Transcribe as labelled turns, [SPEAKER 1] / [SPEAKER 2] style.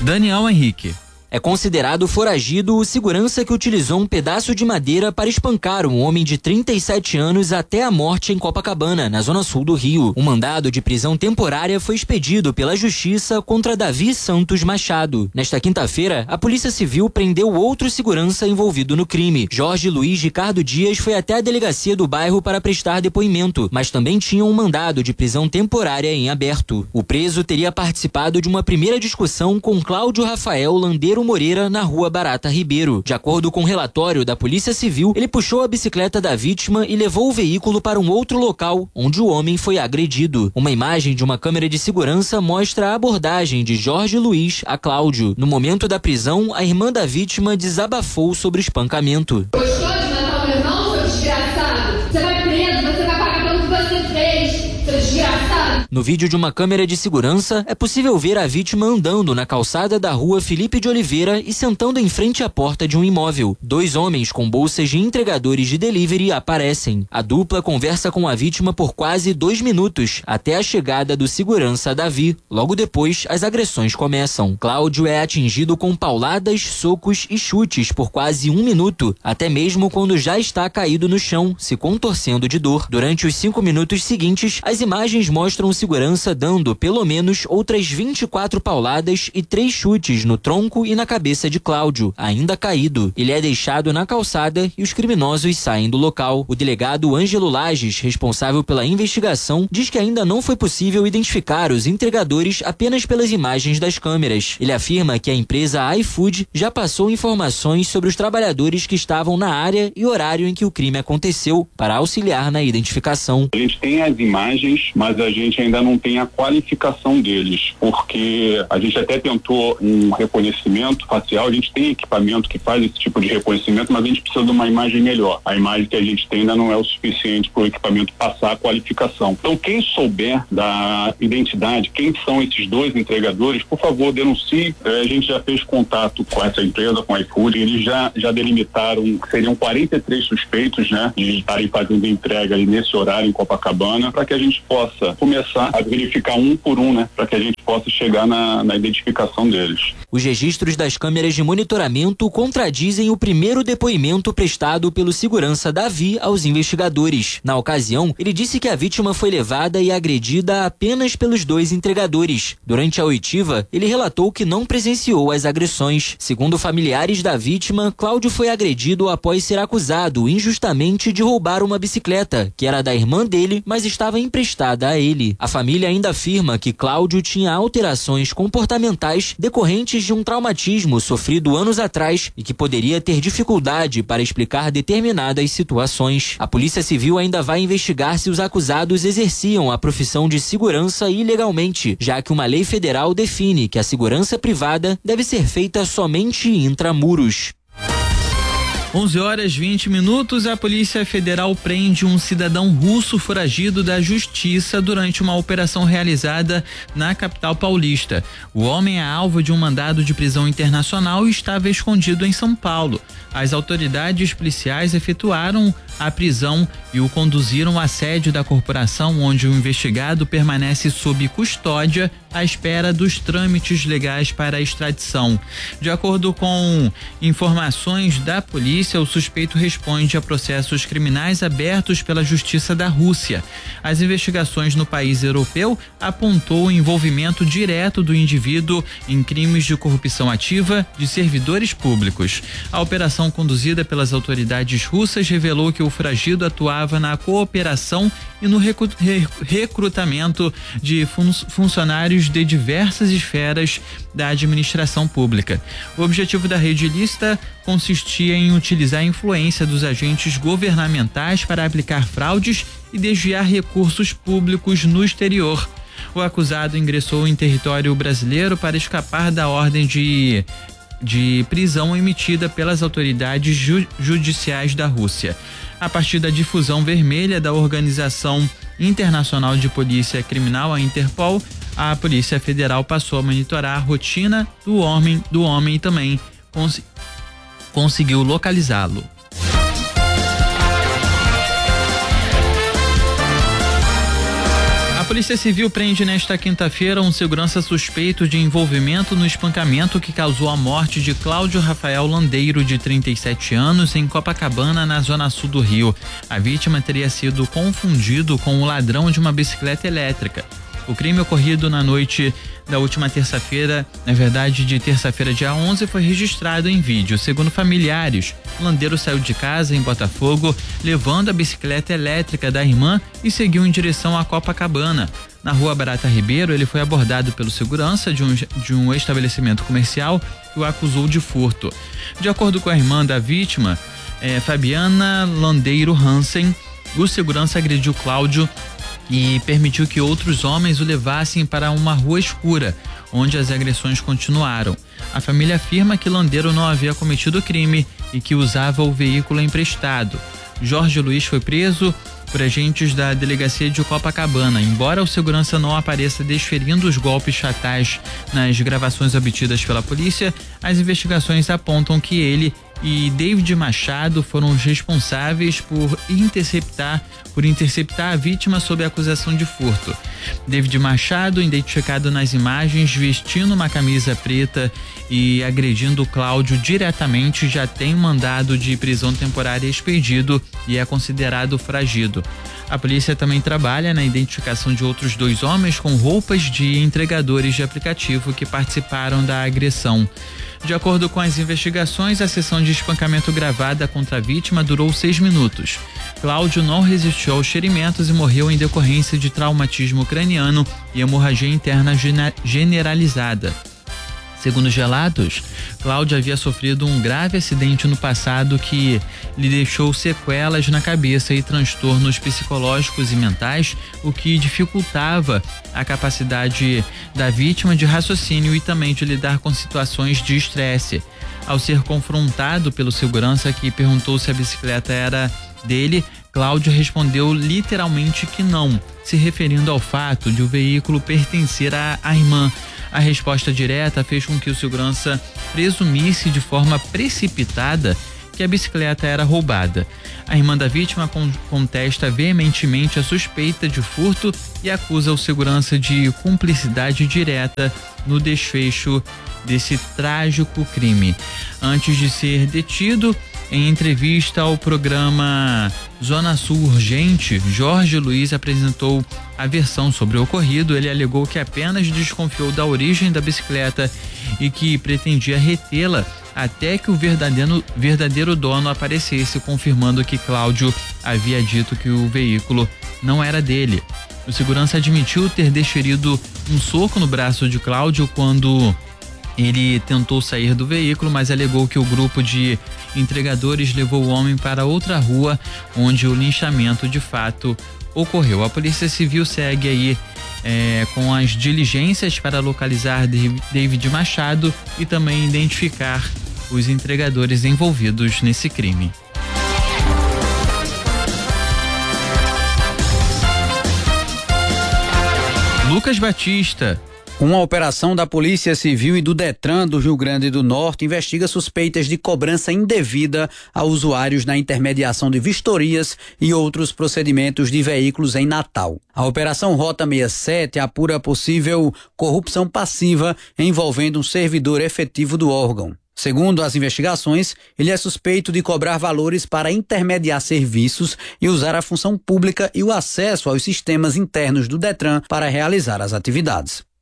[SPEAKER 1] Daniel Henrique.
[SPEAKER 2] É considerado foragido o segurança que utilizou um pedaço de madeira para espancar um homem de 37 anos até a morte em Copacabana, na zona sul do Rio. Um mandado de prisão temporária foi expedido pela Justiça contra Davi Santos Machado. Nesta quinta-feira, a Polícia Civil prendeu outro segurança envolvido no crime. Jorge Luiz Ricardo Dias foi até a delegacia do bairro para prestar depoimento, mas também tinha um mandado de prisão temporária em aberto. O preso teria participado de uma primeira discussão com Cláudio Rafael Landeiro Moreira na rua Barata Ribeiro. De acordo com o relatório da Polícia Civil, ele puxou a bicicleta da vítima e levou o veículo para um outro local, onde o homem foi agredido. Uma imagem de uma câmera de segurança mostra a abordagem de Jorge Luiz a Cláudio. No momento da prisão, a irmã da vítima desabafou sobre o espancamento.
[SPEAKER 3] Gostou de matar o meu irmão, seu desgraçado? Você vai preso, você vai pagar pelo que você fez, seu desgraçado.
[SPEAKER 2] No vídeo de uma câmera de segurança, é possível ver a vítima andando na calçada da rua Felipe de Oliveira e sentando em frente à porta de um imóvel. Dois homens com bolsas de entregadores de delivery aparecem. A dupla conversa com a vítima por quase 2 minutos, até a chegada do segurança Davi. Logo depois, as agressões começam. Cláudio é atingido com pauladas, socos e chutes por quase 1 minuto, até mesmo quando já está caído no chão, se contorcendo de dor. Durante os 5 minutos seguintes, as imagens mostram o segurança dando pelo menos outras 24 pauladas e 3 chutes no tronco e na cabeça de Cláudio, ainda caído. Ele é deixado na calçada e os criminosos saem do local. O delegado Ângelo Lages, responsável pela investigação, diz que ainda não foi possível identificar os entregadores apenas pelas imagens das câmeras. Ele afirma que a empresa iFood já passou informações sobre os trabalhadores que estavam na área e horário em que o crime aconteceu, para auxiliar na identificação.
[SPEAKER 4] A gente tem as imagens, mas a gente ainda não tem a qualificação deles, porque a gente até tentou um reconhecimento facial, a gente tem equipamento que faz esse tipo de reconhecimento, mas a gente precisa de uma imagem melhor. A imagem que a gente tem ainda não é o suficiente para o equipamento passar a qualificação. Então, quem souber da identidade, quem são esses dois entregadores, por favor, denuncie. A gente já fez contato com essa empresa, com a iFood, eles já delimitaram, seriam 43 suspeitos, né, de estarem fazendo entrega ali nesse horário em Copacabana, para que a gente possa começar a verificar um por um, né, para que a gente possa chegar na identificação deles.
[SPEAKER 2] Os registros das câmeras de monitoramento contradizem o primeiro depoimento prestado pelo segurança Davi aos investigadores. Na ocasião, ele disse que a vítima foi levada e agredida apenas pelos 2 entregadores. Durante a oitiva, ele relatou que não presenciou as agressões. Segundo familiares da vítima, Cláudio foi agredido após ser acusado injustamente de roubar uma bicicleta, que era da irmã dele, mas estava emprestada a ele. A família ainda afirma que Cláudio tinha alterações comportamentais decorrentes de um traumatismo sofrido anos atrás e que poderia ter dificuldade para explicar determinadas situações. A Polícia Civil ainda vai investigar se os acusados exerciam a profissão de segurança ilegalmente, já que uma lei federal define que a segurança privada deve ser feita somente intramuros.
[SPEAKER 1] 11h20, a Polícia Federal prende um cidadão russo foragido da justiça durante uma operação realizada na capital paulista. O homem é alvo de um mandado de prisão internacional e estava escondido em São Paulo. As autoridades policiais efetuaram a prisão e o conduziram à sede da corporação, onde o investigado permanece sob custódia à espera dos trâmites legais para a extradição. De acordo com informações da polícia, o suspeito responde a processos criminais abertos pela Justiça da Rússia. As investigações no país europeu apontou o envolvimento direto do indivíduo em crimes de corrupção ativa de servidores públicos. A operação conduzida pelas autoridades russas revelou que o foragido atuava na cooperação e no recrutamento de funcionários de diversas esferas da administração pública. O objetivo da rede ilícita consistia em utilizar a influência dos agentes governamentais para aplicar fraudes e desviar recursos públicos no exterior. O acusado ingressou em território brasileiro para escapar da ordem de prisão emitida pelas autoridades judiciais da Rússia. A partir da difusão vermelha da Organização Internacional de Polícia Criminal, a Interpol, a Polícia Federal passou a monitorar a rotina do homem e também conseguiu localizá-lo. A Polícia Civil prende nesta quinta-feira um segurança suspeito de envolvimento no espancamento que causou a morte de Cláudio Rafael Landeiro, de 37 anos, em Copacabana, na zona sul do Rio. A vítima teria sido confundido com o ladrão de uma bicicleta elétrica. O crime ocorrido na noite da última terça-feira, na verdade de terça-feira, dia 11, foi registrado em vídeo. Segundo familiares, o Landeiro saiu de casa em Botafogo, levando a bicicleta elétrica da irmã e seguiu em direção a Copacabana. Na rua Barata Ribeiro, ele foi abordado pelo segurança de um estabelecimento comercial que o acusou de furto. De acordo com a irmã da vítima, Fabiana Landeiro Hansen, o segurança agrediu Cláudio e permitiu que outros homens o levassem para uma rua escura, onde as agressões continuaram. A família afirma que Landeiro não havia cometido crime e que usava o veículo emprestado. Jorge Luiz foi preso por agentes da delegacia de Copacabana. Embora o segurança não apareça desferindo os golpes fatais nas gravações obtidas pela polícia, as investigações apontam que ele e David Machado foram os responsáveis por interceptar a vítima sob acusação de furto. David Machado, identificado nas imagens vestindo uma camisa preta e agredindo Cláudio diretamente, já tem mandado de prisão temporária expedido e é considerado foragido. A polícia também trabalha na identificação de outros 2 homens com roupas de entregadores de aplicativo que participaram da agressão. De acordo com as investigações, a sessão de espancamento gravada contra a vítima durou 6 minutos. Cláudio não resistiu aos ferimentos e morreu em decorrência de traumatismo craniano e hemorragia interna generalizada. Segundo os relatos, Cláudio havia sofrido um grave acidente no passado que lhe deixou sequelas na cabeça e transtornos psicológicos e mentais, o que dificultava a capacidade da vítima de raciocínio e também de lidar com situações de estresse. Ao ser confrontado pelo segurança, que perguntou se a bicicleta era dele, Cláudio respondeu literalmente que não, se referindo ao fato de o veículo pertencer à irmã. A resposta direta fez com que o segurança presumisse de forma precipitada que a bicicleta era roubada. A irmã da vítima contesta veementemente a suspeita de furto e acusa o segurança de cumplicidade direta no desfecho desse trágico crime. Antes de ser detido, em entrevista ao programa Zona Sul Urgente, Jorge Luiz apresentou a versão sobre o ocorrido. Ele alegou que apenas desconfiou da origem da bicicleta e que pretendia retê-la até que o verdadeiro dono aparecesse, confirmando que Cláudio havia dito que o veículo não era dele. O segurança admitiu ter desferido um soco no braço de Cláudio quando ele tentou sair do veículo, mas alegou que o grupo de entregadores levou o homem para outra rua, onde o linchamento de fato ocorreu. A Polícia Civil segue aí com as diligências para localizar David Machado e também identificar os entregadores envolvidos nesse crime. Lucas Batista.
[SPEAKER 5] Uma operação da Polícia Civil e do Detran do Rio Grande do Norte investiga suspeitas de cobrança indevida a usuários na intermediação de vistorias e outros procedimentos de veículos em Natal. A Operação Rota 67 apura possível corrupção passiva envolvendo um servidor efetivo do órgão. Segundo as investigações, ele é suspeito de cobrar valores para intermediar serviços e usar a função pública e o acesso aos sistemas internos do Detran para realizar as atividades.